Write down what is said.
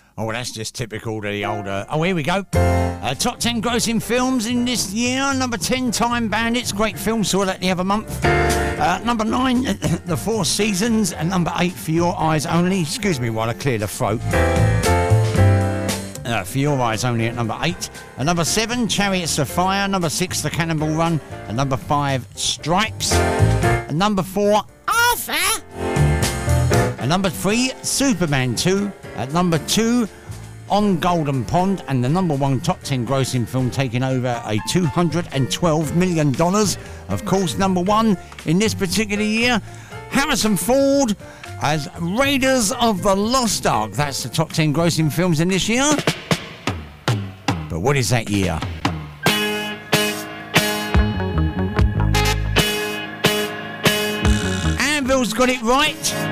Oh, that's just typical of the older. Oh, here we go. Top 10 grossing films in this year. Number 10, Time Bandits. Great film, saw that the other month. Number 9, The Four Seasons. And number 8, For Your Eyes Only. Excuse me while I clear the throat. For Your Eyes Only at number 8. And number 7, Chariots of Fire. Number 6, The Cannonball Run. And number 5, Stripes. And number 4, Arthur. And number 3, Superman 2. At number 2, On Golden Pond. And the number 1 top 10 grossing film taking over a $212 million. Of course, number 1 in this particular year, Harrison Ford as Raiders of the Lost Ark. That's the top 10 grossing films in this year. But what is that year? Anvil's got it right.